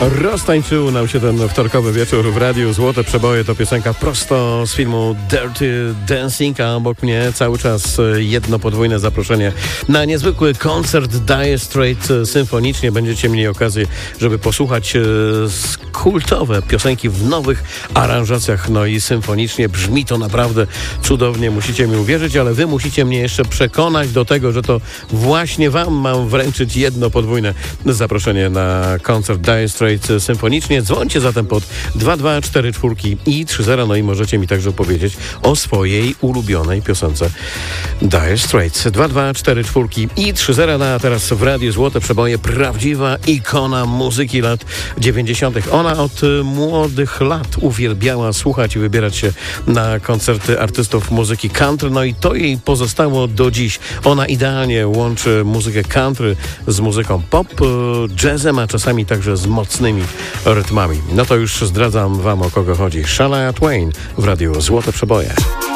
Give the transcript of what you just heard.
Roztańczył nam się ten wtorkowy wieczór w radiu. Złote przeboje to piosenka prosto z filmu Dirty Dancing, a obok mnie cały czas jedno podwójne zaproszenie na niezwykły koncert Dire Straits symfonicznie. Będziecie mieli okazję, żeby posłuchać kultowe piosenki w nowych aranżacjach, no i symfonicznie. Brzmi to naprawdę cudownie, musicie mi uwierzyć, ale wy musicie mnie jeszcze przekonać do tego, że to właśnie wam mam wręczyć jedno podwójne zaproszenie na koncert Dire Straits symfonicznie. Dzwońcie zatem pod 2244 i 30, no i możecie mi także opowiedzieć o swojej ulubionej piosence Dire Straits. 2244 i 30, no a teraz w Radiu Złote Przeboje prawdziwa ikona muzyki lat 90. Ona od młodych lat uwielbiała słuchać i wybierać się na koncerty artystów muzyki country, no i to jej pozostało do dziś. Ona idealnie łączy muzykę country z muzyką pop, jazzem, a czasami także z mocnymi rytmami. No to już zdradzam wam, o kogo chodzi. Shania Twain w Radiu Złote Przeboje.